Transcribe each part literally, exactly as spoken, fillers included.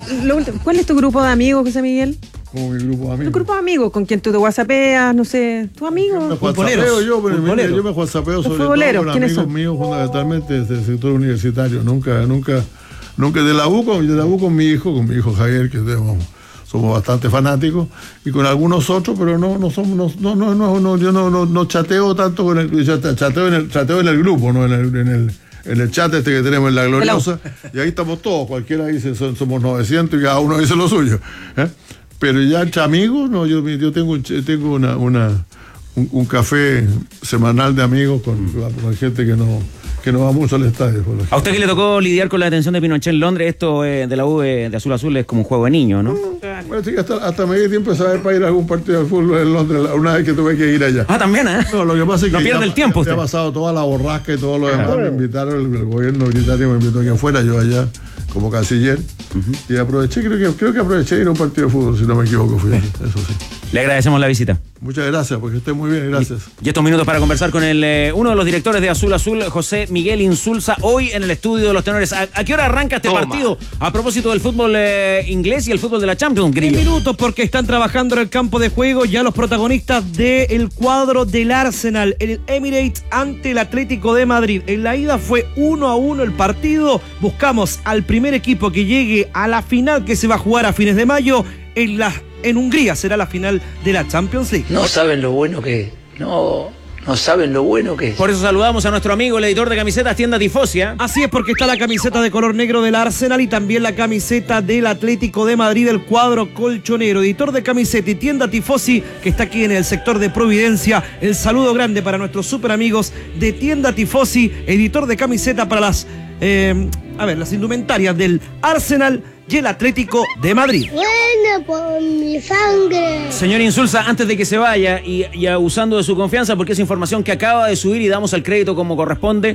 lo último, ¿cuál es tu grupo de amigos, José Miguel? Como mi grupo de amigos. Tu grupo de amigos, con quien tú te whatsappeas, no sé, tu amigo. Me whatsappeo yo, pero mira, yo me whatsappeo sobre todo con amigos son? míos fundamentalmente del sector universitario. Nunca, nunca, nunca de la U, con, de la U con mi hijo, con mi hijo Javier, que tenemos, somos bastante fanáticos, y con algunos otros, pero no, no somos, no, no, no, no, yo no, no, no chateo tanto con el, chateo en el, chateo en el grupo, no en el, en el en el chat este que tenemos en La Gloriosa, y ahí estamos todos, cualquiera dice son, somos novecientos y cada uno dice lo suyo, ¿eh? Pero ya entre amigos, no, yo, yo tengo, tengo una, una, un, un café semanal de amigos con, con gente que no, que no va mucho al estadio. ¿A usted que le tocó lidiar con la detención de Pinochet en Londres? Esto eh, de la U de, de Azul Azul es como un juego de niños, ¿no? no bueno, sí, hasta, hasta medio tiempo sabes para ir a algún partido de fútbol en Londres, una vez que tuve que ir allá. Ah, ¿también, eh? No, lo que pasa es que no pierde ya, el tiempo ya usted. ha pasado toda la borrasca y todo lo demás. Me invitaron, el, el gobierno británico me invitó a que fuera, yo allá como canciller, uh-huh. y aproveché, creo que, creo que aproveché ir a un partido de fútbol, si no me equivoco, fui allí, eso sí. Le agradecemos la visita. Muchas gracias, porque esté muy bien, gracias. Y, y estos minutos para conversar con el eh, uno de los directores de Azul Azul, José Miguel Insulza, hoy en el estudio de los tenores. ¿A, a qué hora arranca este Toma. partido? A propósito del fútbol eh, inglés y el fútbol de la Champions, Grillo. Diez minutos porque están trabajando en el campo de juego ya los protagonistas del cuadro del Arsenal, el Emirates ante el Atlético de Madrid. En la ida fue uno a uno el partido. Buscamos al primer equipo que llegue a la final que se va a jugar a fines de mayo en la En Hungría será la final de la Champions League. No saben lo bueno que es. No, no saben lo bueno que es. Por eso saludamos a nuestro amigo, el editor de camisetas, Tienda Tifosia. Así es, porque está la camiseta de color negro del Arsenal y también la camiseta del Atlético de Madrid, el cuadro colchonero. Editor de camiseta y Tienda Tifosi, que está aquí en el sector de Providencia. El saludo grande para nuestros super amigos de Tienda Tifosi, editor de camiseta para las, eh, a ver, las indumentarias del Arsenal y el Atlético de Madrid. Bueno, por mi sangre. Señor Insulza, antes de que se vaya y, y abusando de su confianza, porque es información que acaba de subir y damos el crédito como corresponde,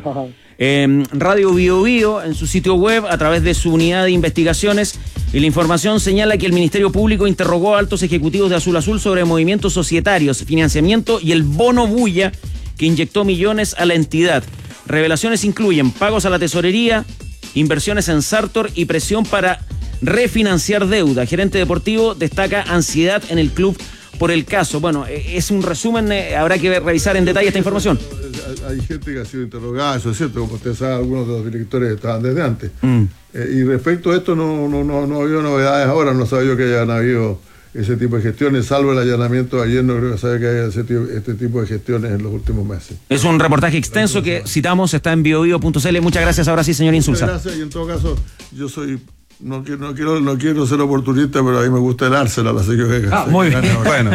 eh, Radio Bio Bio en su sitio web a través de su unidad de investigaciones, y la información señala que el Ministerio Público interrogó a altos ejecutivos de Azul Azul sobre movimientos societarios, financiamiento y el bono bulla que inyectó millones a la entidad. Revelaciones incluyen pagos a la tesorería, inversiones en Sartor y presión para refinanciar deuda. Gerente deportivo destaca ansiedad en el club por el caso. Bueno, es un resumen, eh, habrá que revisar en detalle esta información. Hay gente que ha sido interrogada, eso es cierto, como usted sabe, algunos de los directores estaban desde antes. Mm. Eh, y respecto a esto no, no, no, no ha habido novedades ahora, no sabía yo que hayan habido ese tipo de gestiones, salvo el allanamiento de ayer, no creo que sabe que haya ese tipo, este tipo de gestiones en los últimos meses. Es un reportaje extenso que citamos, está en biobio punto c l. Muchas gracias, ahora sí, señor Insulza. Muchas gracias, y en todo caso, yo soy... No quiero, no, quiero, no quiero ser oportunista, pero a mí me gusta el Arsenal, así que... Ah, muy bien. Bueno.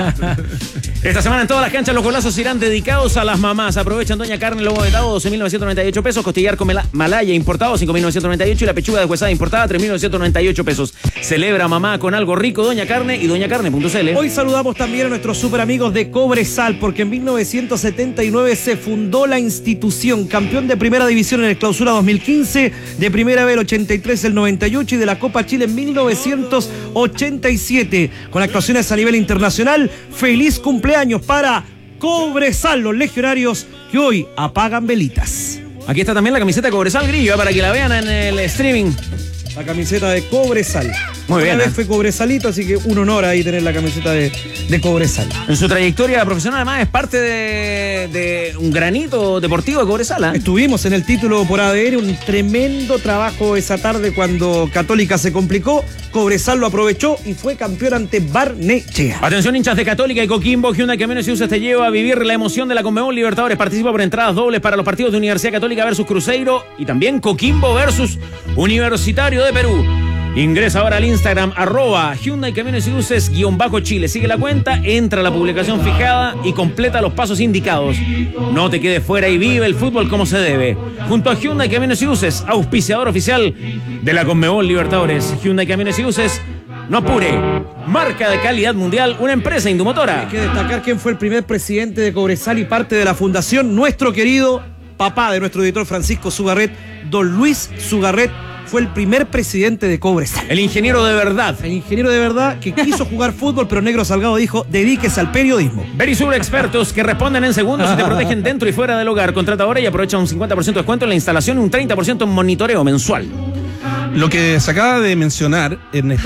Esta semana en todas las canchas los golazos irán dedicados a las mamás. Aprovechan Doña Carne, lobo vetado, doce mil novecientos noventa y ocho pesos. Costillar con Malaya importado, cinco mil novecientos noventa y ocho. Y la pechuga deshuesada importada, tres mil novecientos noventa y ocho pesos. Celebra mamá con algo rico, Doña Carne y doña carne punto c l. Hoy saludamos también a nuestros super amigos de Cobresal, porque en mil novecientos setenta y nueve se fundó la institución, campeón de primera división en el Clausura dos mil quince, de Primera B el ochenta y tres, el noventa y ocho y de la Copa Chile en mil novecientos ochenta y siete, con actuaciones a nivel internacional. Feliz cumpleaños para Cobresal, los legionarios que hoy apagan velitas. Aquí está también la camiseta de Cobresal, Grillo, para que la vean en el streaming. La camiseta de Cobresal. Muy bien. Una vez ¿eh? fue Cobresalito, así que un honor ahí tener la camiseta de, de Cobresal. En su trayectoria profesional, además, es parte de, de un granito deportivo de Cobresal. ¿eh? Estuvimos en el título por A D N, un tremendo trabajo esa tarde cuando Católica se complicó. Cobresal lo aprovechó y fue campeón ante Barnechea. Atención, hinchas de Católica y Coquimbo, Hyundai Camiones y Buses te lleva a vivir la emoción de la Conmebol Libertadores. Participa por entradas dobles para los partidos de Universidad Católica versus Cruzeiro y también Coquimbo versus Universitario de Perú. Ingresa ahora al Instagram, arroba Hyundai Camiones y Buses guión bajo Chile. Sigue la cuenta, entra a la publicación fijada y completa los pasos indicados. No te quedes fuera y vive el fútbol como se debe. Junto a Hyundai Camiones y Buses, auspiciador oficial de la Conmebol Libertadores. Hyundai Camiones y Buses, no apure. Marca de calidad mundial, una empresa indumotora. Hay que destacar quién fue el primer presidente de Cobresal y parte de la fundación, nuestro querido papá de nuestro editor Francisco Sugarret, don Luis Sugarret. Fue el primer presidente de Cobresal. El ingeniero de verdad. El ingeniero de verdad que quiso jugar fútbol, pero Negro Salgado dijo, dedíquese al periodismo. Verisur Expertos, que responden en segundos y te protegen dentro y fuera del hogar. Contrata ahora y aprovecha un cincuenta por ciento de descuento en la instalación y un treinta por ciento en monitoreo mensual. Lo que se acaba de mencionar, Ernesto,